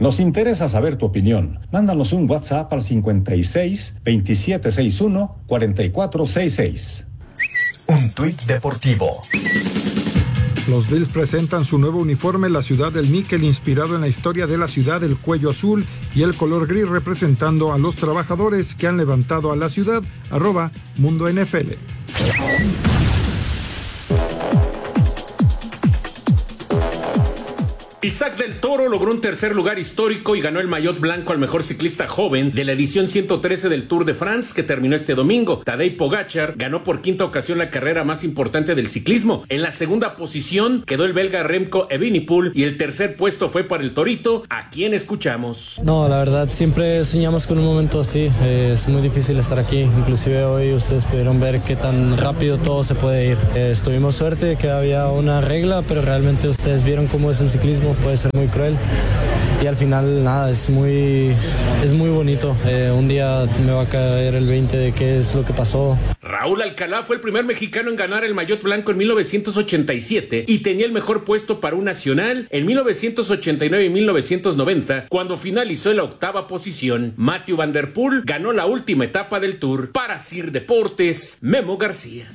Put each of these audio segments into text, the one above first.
Nos interesa saber tu opinión. Mándanos un WhatsApp al 56 2761 4466. Un tuit deportivo. Los Bills presentan su nuevo uniforme, la ciudad del níquel, inspirado en la historia de la ciudad, el cuello azul y el color gris, representando a los trabajadores que han levantado a la ciudad. @Mundo NFL. Isaac del Toro logró un tercer lugar histórico y ganó el maillot blanco al mejor ciclista joven de la edición 113 del Tour de France, que terminó este domingo. Tadej Pogačar ganó por quinta ocasión la carrera más importante del ciclismo. En la segunda posición quedó el belga Remco Evenepoel y el tercer puesto fue para el Torito, a quien escuchamos. No, la verdad siempre soñamos con un momento así. Es muy difícil estar aquí. Inclusive hoy ustedes pudieron ver qué tan rápido todo se puede ir. Tuvimos suerte de que había una regla, pero realmente ustedes vieron cómo es el ciclismo. Puede ser muy cruel y al final nada, es muy bonito. Un día me va a caer el 20 de qué es lo que pasó. Raúl Alcalá fue el primer mexicano en ganar el maillot blanco en 1987 y tenía el mejor puesto para un nacional en 1989 y 1990, cuando finalizó en la octava posición. Matthew Van Der Poel ganó la última etapa del Tour. Para CIR Deportes, Memo García.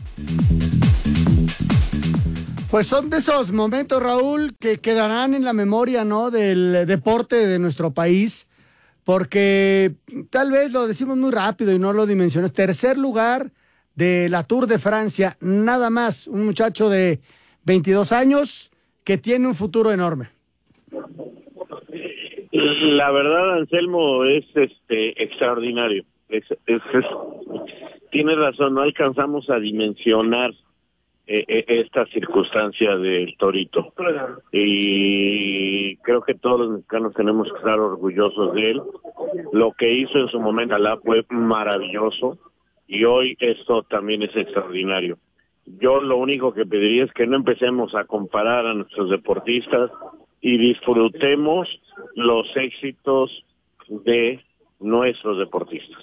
Pues son de esos momentos, Raúl, que quedarán en la memoria, ¿no?, del deporte de nuestro país, porque tal vez lo decimos muy rápido y no lo dimensionas. Tercer lugar de la Tour de Francia, nada más, un muchacho de 22 años que tiene un futuro enorme. La verdad, Anselmo, es extraordinario. Tienes razón, no alcanzamos a dimensionar esta circunstancia del Torito, y creo que todos los mexicanos tenemos que estar orgullosos de él. Lo que hizo en su momento fue maravilloso y hoy esto también es extraordinario. Yo lo único que pediría es que no empecemos a comparar a nuestros deportistas y disfrutemos los éxitos de nuestros deportistas.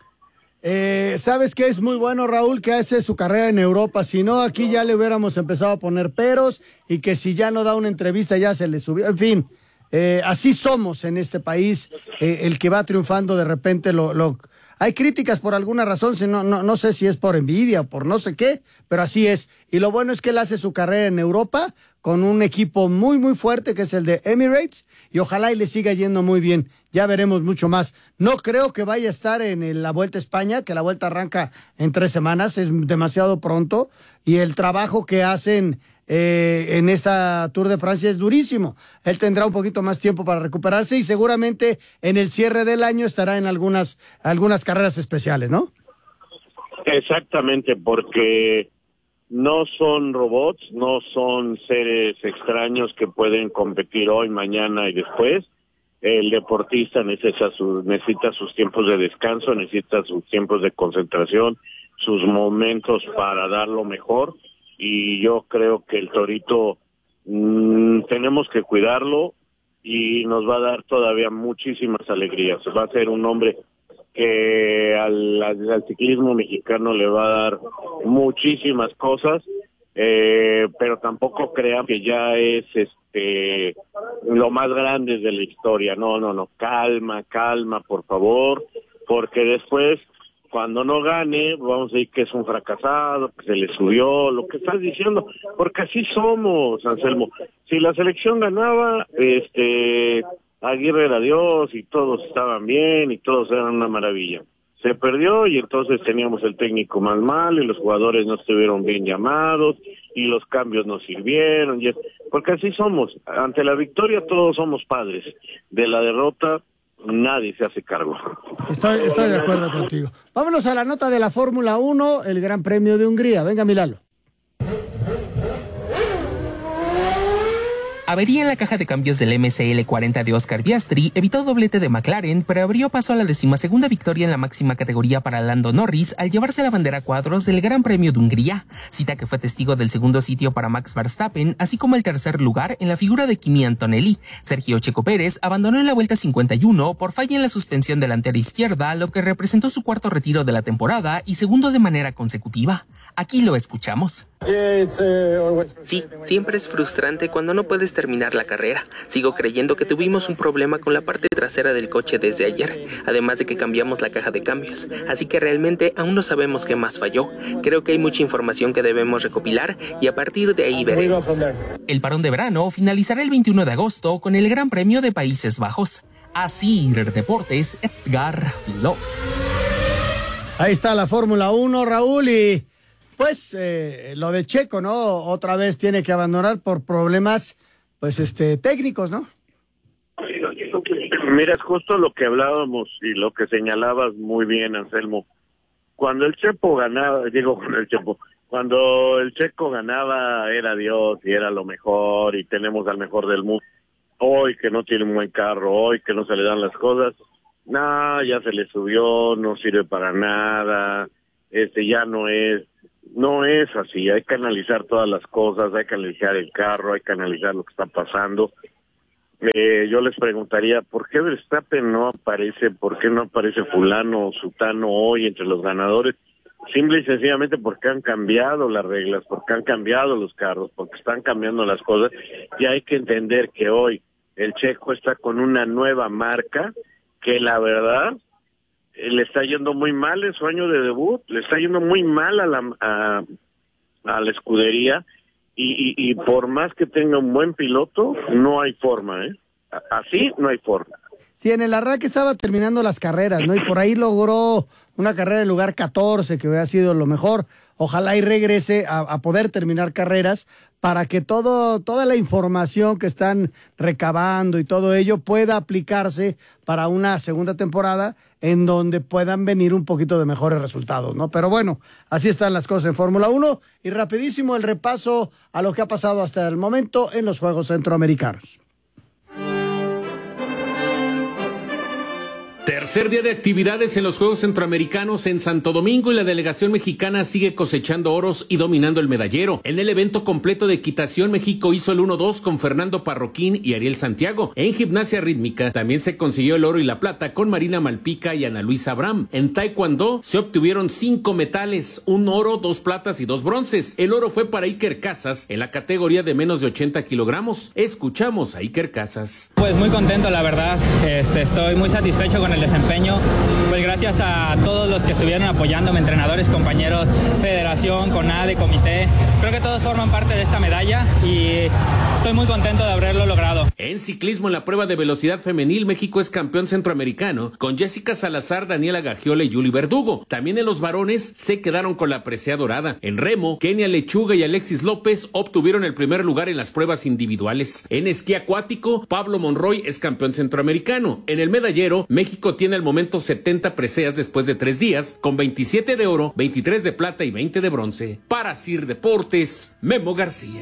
¿Sabes qué es muy bueno, Raúl? Que hace su carrera en Europa. Si no, aquí ya le hubiéramos empezado a poner peros y que si ya no da una entrevista ya se le subió. En fin, así somos en este país. El que va triunfando de repente hay críticas por alguna razón, si no sé si es por envidia o por no sé qué, pero así es. Y lo bueno es que él hace su carrera en Europa con un equipo muy, muy fuerte que es el de Emirates, y ojalá y le siga yendo muy bien. Ya veremos mucho más. No creo que vaya a estar en la Vuelta a España, que la Vuelta arranca en 3 semanas, es demasiado pronto, y el trabajo que hacen en esta Tour de Francia es durísimo. Él tendrá un poquito más tiempo para recuperarse y seguramente en el cierre del año estará en algunas carreras especiales, ¿no? Exactamente, porque no son robots, no son seres extraños que pueden competir hoy, mañana y después. El deportista necesita sus tiempos de descanso, necesita sus tiempos de concentración, sus momentos para dar lo mejor, y yo creo que el Torito tenemos que cuidarlo y nos va a dar todavía muchísimas alegrías. Va a ser un hombre que al ciclismo mexicano le va a dar muchísimas cosas, pero tampoco crean que ya es lo más grande de la historia. No, calma, por favor, porque después, cuando no gane, vamos a decir que es un fracasado, que se le subió, lo que estás diciendo, porque así somos, Anselmo. Si la selección ganaba, Aguirre era Dios y todos estaban bien y todos eran una maravilla. Se perdió y entonces teníamos el técnico mal y los jugadores no estuvieron bien llamados y los cambios no sirvieron, porque así somos. Ante la victoria todos somos padres, de la derrota nadie se hace cargo. Estoy de acuerdo contigo. Vámonos a la nota de la Fórmula 1, el Gran Premio de Hungría. Venga, Milalo. Avería en la caja de cambios del MSL 40 de Oscar Piastri evitó doblete de McLaren, pero abrió paso a la 12ª victoria en la máxima categoría para Lando Norris al llevarse la bandera a cuadros del Gran Premio de Hungría, cita que fue testigo del segundo sitio para Max Verstappen, así como el tercer lugar en la figura de Kimi Antonelli. Sergio Checo Pérez abandonó en la vuelta 51 por falla en la suspensión delantera izquierda, lo que representó su cuarto retiro de la temporada y segundo de manera consecutiva. Aquí lo escuchamos. Sí, siempre es frustrante cuando no puedes terminar la carrera. Sigo creyendo que tuvimos un problema con la parte trasera del coche desde ayer, además de que cambiamos la caja de cambios. Así que realmente aún no sabemos qué más falló. Creo que hay mucha información que debemos recopilar y a partir de ahí veremos. El parón de verano finalizará el 21 de agosto con el Gran Premio de Países Bajos. Asir Deportes, Edgar Flores. Ahí está la Fórmula 1, Raúl, y pues lo de Checo, ¿no? Otra vez tiene que abandonar por problemas, pues, técnicos, ¿no? Mira, es justo lo que hablábamos y lo que señalabas muy bien, Anselmo. Cuando el Checo ganaba era Dios y era lo mejor y tenemos al mejor del mundo. Hoy que no tiene un buen carro, hoy que no se le dan las cosas, ya se le subió, no sirve para nada, ya no es así. Hay que analizar todas las cosas, hay que analizar el carro, hay que analizar lo que está pasando. Yo les preguntaría, ¿por qué Verstappen no aparece? ¿Por qué no aparece fulano o sutano hoy entre los ganadores? Simple y sencillamente porque han cambiado las reglas, porque han cambiado los carros, porque están cambiando las cosas, y hay que entender que hoy el Checo está con una nueva marca que la verdad le está yendo muy mal en su año de debut, le está yendo muy mal a la escudería, y por más que tenga un buen piloto, no hay forma, así no hay forma. Sí, en el arranque estaba terminando las carreras, ¿no? Y por ahí logró una carrera en lugar 14, que hubiera sido lo mejor. Ojalá y regrese a poder terminar carreras para que toda la información que están recabando y todo ello pueda aplicarse para una segunda temporada en donde puedan venir un poquito de mejores resultados, ¿no? Pero bueno, así están las cosas en Fórmula 1. Y rapidísimo el repaso a lo que ha pasado hasta el momento en los Juegos Centroamericanos. Tercer día de actividades en los Juegos Centroamericanos en Santo Domingo, y la delegación mexicana sigue cosechando oros y dominando el medallero. En el evento completo de equitación, México hizo el 1-2 con Fernando Parroquín y Ariel Santiago. En gimnasia rítmica también se consiguió el oro y la plata con Marina Malpica y Ana Luisa Abraham. En taekwondo se obtuvieron 5 metales, 1 oro, 2 platas y 2 bronces. El oro fue para Iker Casas en la categoría de menos de 80 kilogramos. Escuchamos a Iker Casas. Pues muy contento, la verdad. Estoy muy satisfecho con el desempeño, pues gracias a todos los que estuvieron apoyándome, entrenadores, compañeros, federación, CONADE, comité. Creo que todos forman parte de esta medalla y estoy muy contento de haberlo logrado. En ciclismo, en la prueba de velocidad femenil, México es campeón centroamericano con Jessica Salazar, Daniela Gagiola y Yuli Verdugo. También en los varones se quedaron con la presea dorada. En remo, Kenia Lechuga y Alexis López obtuvieron el primer lugar en las pruebas individuales. En esquí acuático, Pablo Monroy es campeón centroamericano. En el medallero, México tiene al momento 70 preseas después de 3 días, con 27 de oro, 23 de plata y 20 de bronce. Para Sir Deportes, Memo García.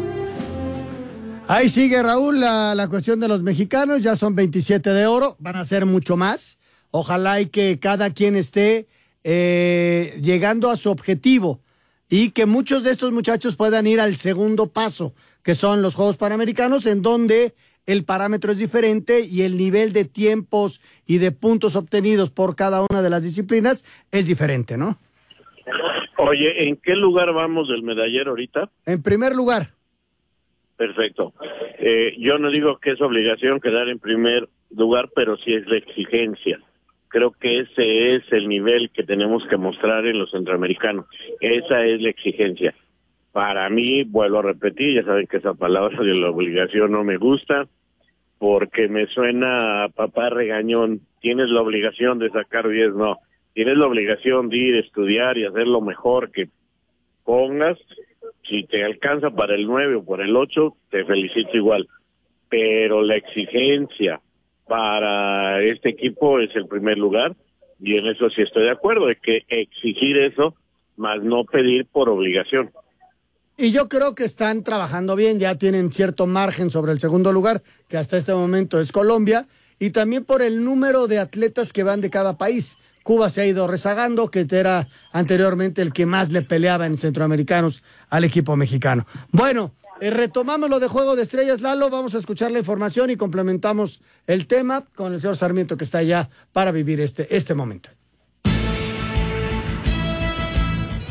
Ahí sigue, Raúl, la cuestión de los mexicanos. Ya son 27 de oro, van a ser mucho más. Ojalá y que cada quien esté llegando a su objetivo y que muchos de estos muchachos puedan ir al segundo paso, que son los Juegos Panamericanos, en donde el parámetro es diferente y el nivel de tiempos y de puntos obtenidos por cada una de las disciplinas es diferente, ¿no? Oye, ¿en qué lugar vamos del medallero ahorita? En primer lugar. Perfecto. Yo no digo que es obligación quedar en primer lugar, pero sí es la exigencia. Creo que ese es el nivel que tenemos que mostrar en los centroamericanos. Esa es la exigencia. Para mí, vuelvo a repetir, ya saben que esa palabra de la obligación no me gusta, porque me suena a papá regañón. Tienes la obligación de sacar 10, no. Tienes la obligación de ir a estudiar y hacer lo mejor que pongas. Si te alcanza para el 9 o por el 8, te felicito igual. Pero la exigencia para este equipo es el primer lugar, y en eso sí estoy de acuerdo, de que exigir eso, más no pedir por obligación. Y yo creo que están trabajando bien, ya tienen cierto margen sobre el segundo lugar, que hasta este momento es Colombia, y también por el número de atletas que van de cada país. Cuba se ha ido rezagando, que era anteriormente el que más le peleaba en centroamericanos al equipo mexicano. Bueno, retomamos lo de Juego de Estrellas, Lalo, vamos a escuchar la información y complementamos el tema con el señor Sarmiento, que está allá para vivir este momento.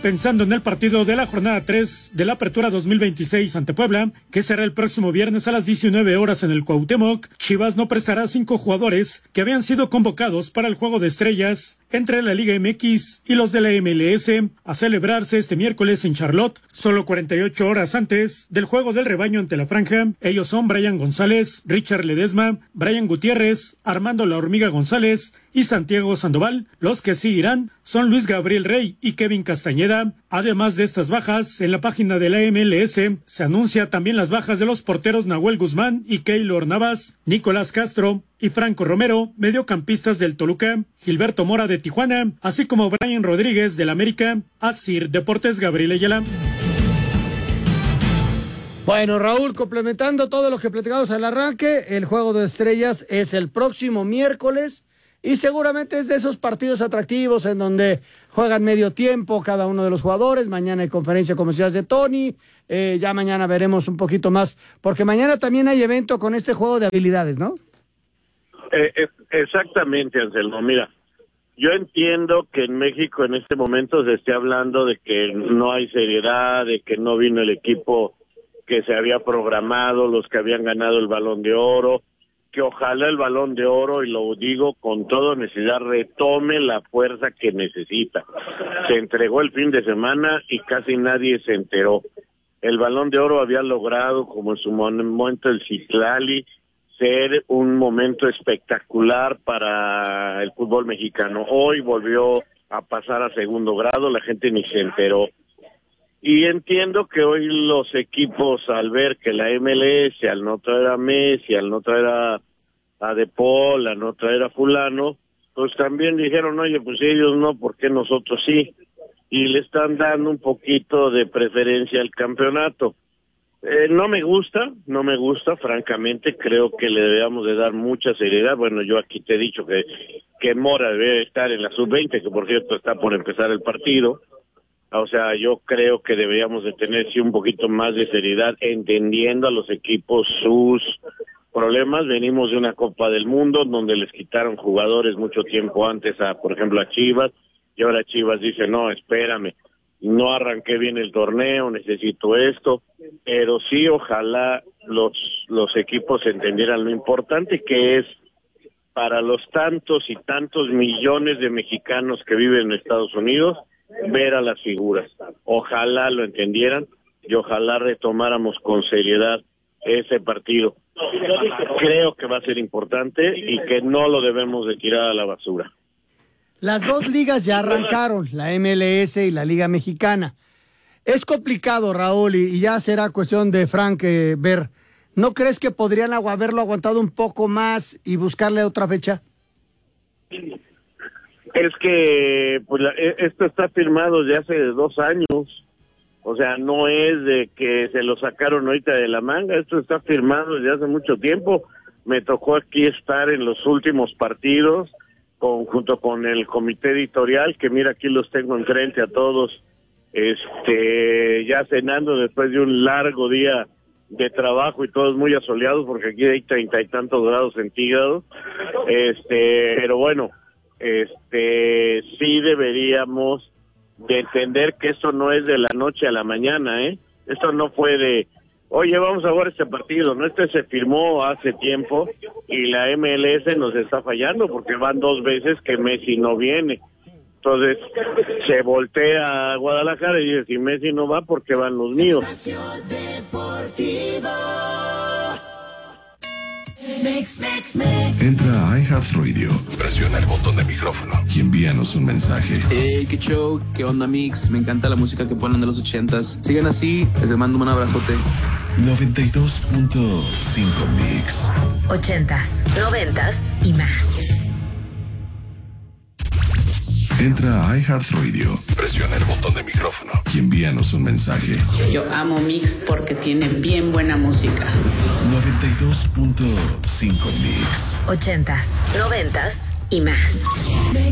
pensando en el partido de la jornada 3 de la Apertura 2026 ante Puebla, que será el próximo viernes a las 19 horas en el Cuauhtémoc, Chivas no prestará 5 jugadores que habían sido convocados para el Juego de Estrellas entre la Liga MX y los de la MLS a celebrarse este miércoles en Charlotte, solo 48 horas antes del Juego del Rebaño ante la Franja. Ellos son Brian González, Richard Ledesma, Brian Gutiérrez, Armando La Hormiga González y Santiago Sandoval. Los que sí irán son Luis Gabriel Rey y Kevin Castañeda. Además de estas bajas, en la página de la MLS se anuncia también las bajas de los porteros Nahuel Guzmán y Keylor Navas, Nicolás Castro y Franco Romero, mediocampistas del Toluca, Gilberto Mora de Tijuana, así como Brian Rodríguez del América. Asir Deportes, Gabriel Ayala. Bueno, Raúl, complementando todo lo que platicamos al arranque, el Juego de Estrellas es el próximo miércoles y seguramente es de esos partidos atractivos en donde juegan medio tiempo cada uno de los jugadores. Mañana hay conferencia, como decías, de Tony. Ya mañana veremos un poquito más, porque mañana también hay evento con este juego de habilidades, ¿no? Exactamente, Anselmo. Mira, yo entiendo que en México en este momento se esté hablando de que no hay seriedad, de que no vino el equipo que se había programado, los que habían ganado el Balón de Oro, que ojalá el Balón de Oro, y lo digo con toda honestidad, retome la fuerza que necesita. Se entregó el fin de semana y casi nadie se enteró. El Balón de Oro había logrado, como en su momento el Citlali, ser un momento espectacular para el fútbol mexicano. Hoy volvió a pasar a segundo grado, la gente ni se enteró. Y entiendo que hoy los equipos, al ver que la MLS, al no traer a Messi, al no traer a De Paul, al no traer a fulano, pues también dijeron, oye, pues ellos no, ¿por qué nosotros sí? Y le están dando un poquito de preferencia al campeonato. No me gusta, francamente, creo que le debemos de dar mucha seriedad. Bueno, yo aquí te he dicho que Mora debe estar en la sub-20, que por cierto está por empezar el partido. O sea, yo creo que deberíamos de tener sí un poquito más de seriedad, entendiendo a los equipos sus problemas. Venimos de una Copa del Mundo donde les quitaron jugadores mucho tiempo antes, por ejemplo, a Chivas, y ahora Chivas dice, no, espérame, no arranqué bien el torneo, necesito esto, pero sí, ojalá los equipos entendieran lo importante que es para los tantos y tantos millones de mexicanos que viven en Estados Unidos, ver a las figuras. Ojalá lo entendieran y ojalá retomáramos con seriedad ese partido. Creo que va a ser importante y que no lo debemos de tirar a la basura. Las dos ligas ya arrancaron, la MLS y la Liga Mexicana. Es complicado, Raúl, y ya será cuestión de Frank ver. ¿No crees que podrían haberlo aguantado un poco más y buscarle otra fecha? Es que pues esto está firmado desde hace 2 años, o sea, no es de que se lo sacaron ahorita de la manga, esto está firmado desde hace mucho tiempo. Me tocó aquí estar en los últimos partidos junto con el comité editorial, que mira, aquí los tengo enfrente a todos, ya cenando después de un largo día de trabajo y todos muy asoleados porque aquí hay 30 y tantos grados centígrados, pero bueno, sí deberíamos de entender que esto no es de la noche a la mañana, esto no fue de, oye, vamos a jugar este partido, no, se firmó hace tiempo y la MLS nos está fallando porque van 2 veces que Messi no viene. Entonces se voltea a Guadalajara y dice, si Messi no va, ¿por qué van los míos? Entra a iHeartRadio, presiona el botón de micrófono y envíanos un mensaje. Hey, qué show, qué onda, Mix, me encanta la música que ponen de los 80s. Sigan así, les mando un abrazote. 92.5 Mix. 80s, 90s y más. Entra a iHeartRadio, presiona el botón de micrófono y envíanos un mensaje. Yo amo Mix porque tiene bien buena música. 92.5 Mix. 80s, 90s y más.